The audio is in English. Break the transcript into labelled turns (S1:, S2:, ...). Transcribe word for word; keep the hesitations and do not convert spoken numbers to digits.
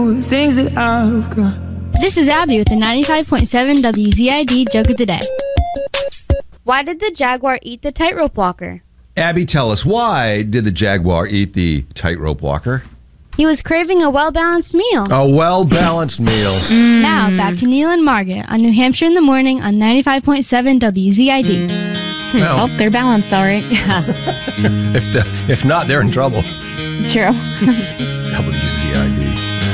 S1: The things that I've got.
S2: This is Abby with the ninety-five point seven W Z I D Joke of the Day.
S3: Why did the jaguar eat the tightrope walker?
S4: Abby, tell us, why did the jaguar eat the tightrope walker?
S3: He was craving a well-balanced meal.
S4: A well-balanced meal.
S2: Mm. Now, back to Neil and Margaret on New Hampshire in the Morning on ninety-five point seven W Z I D.
S5: Mm. Well, they're balanced, all right.
S4: if, the, if not, they're in trouble.
S5: True.
S4: W Z I D.